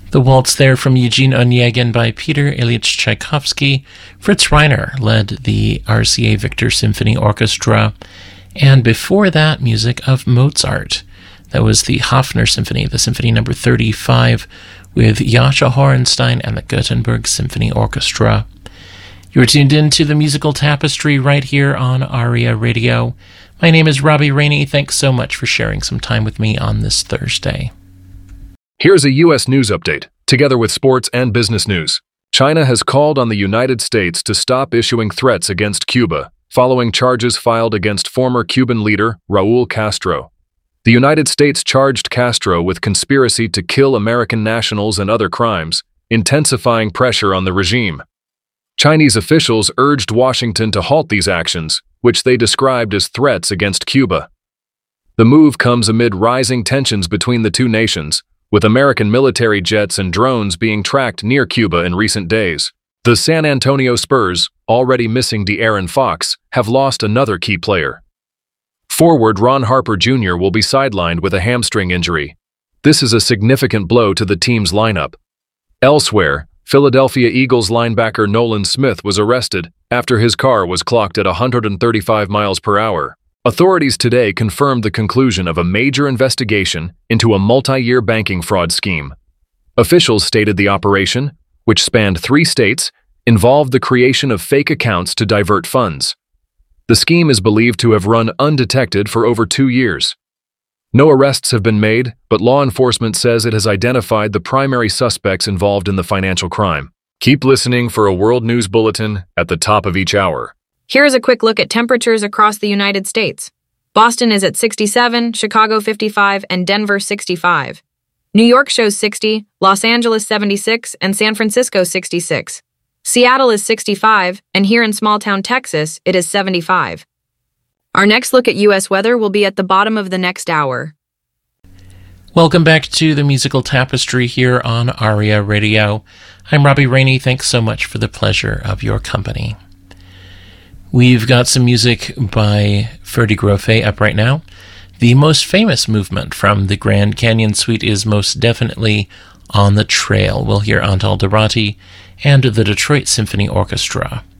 The waltz there from Eugene Onegin by Peter Ilyich Tchaikovsky. Fritz Reiner led the RCA Victor Symphony Orchestra. And before that, music of Mozart. That was the Hafner Symphony, the Symphony No. 35, with Jascha Horenstein and the Gothenburg Symphony Orchestra. You're tuned in to the Musical Tapestry right here on ARIA Radio. My name is Robbie Rainey. Thanks so much for sharing some time with me on this Thursday. Here's a U.S. news update, together with sports and business news. China has called on the United States to stop issuing threats against Cuba, following charges filed against former Cuban leader Raul Castro. The United States charged Castro with conspiracy to kill American nationals and other crimes, intensifying pressure on the regime. Chinese officials urged Washington to halt these actions, which they described as threats against Cuba. The move comes amid rising tensions between the two nations, with American military jets and drones being tracked near Cuba in recent days. The San Antonio Spurs, already missing De'Aaron Fox, have lost another key player. Forward Ron Harper Jr. will be sidelined with a hamstring injury. This is a significant blow to the team's lineup. Elsewhere, Philadelphia Eagles linebacker Nolan Smith was arrested after his car was clocked at 135 miles per hour. Authorities today confirmed the conclusion of a major investigation into a multi-year banking fraud scheme. Officials stated the operation, which spanned 3 states, involved the creation of fake accounts to divert funds. The scheme is believed to have run undetected for over 2 years. No arrests have been made, but law enforcement says it has identified the primary suspects involved in the financial crime. Keep listening for a World News Bulletin at the top of each hour. Here's a quick look at temperatures across the United States. Boston is at 67, Chicago 55, and Denver 65. New York shows 60, Los Angeles 76, and San Francisco 66. Seattle is 65, and here in small-town Texas, it is 75. Our next look at U.S. weather will be at the bottom of the next hour. Welcome back to the Musical Tapestry here on ARIA Radio. I'm Robbie Rainey. Thanks so much for the pleasure of your company. We've got some music by Ferdy Grofé up right now. The most famous movement from the Grand Canyon Suite is most definitely On the Trail. We'll hear Antal Dorati and the Detroit Symphony Orchestra.